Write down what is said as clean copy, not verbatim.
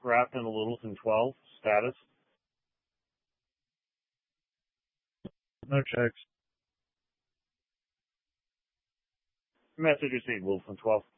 wrapped in a Littleton 12 status. No checks. Message received, Littleton 12.